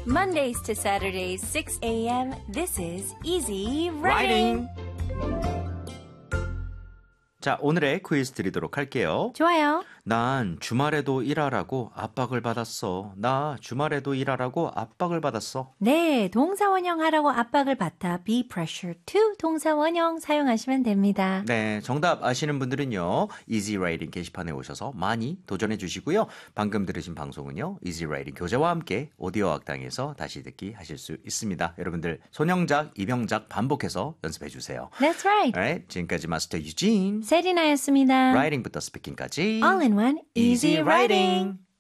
Mondays to Saturdays, 6 a.m. This is Easy Writing. 자, 오늘의 퀴즈 드리도록 할게요. 좋아요. 난 주말에도 일하라고 압박을 받았어. 나 주말에도 일하라고 압박을 받았어. 네, 동사원형 하라고 압박을 받다. Be pressure to 동사원형 사용하시면 됩니다. 네, 정답 아시는 분들은요. Easy Writing 게시판에 오셔서 많이 도전해 주시고요. 방금 들으신 방송은요. Easy Writing 교재와 함께 오디오 학당에서 다시 듣기 하실 수 있습니다. 여러분들 손영작, 이병작 반복해서 연습해 주세요. That's right. Alright, 지금까지 마스터 유진. 세리나였습니다. 라이팅부터 스피킹까지 All in one, easy writing.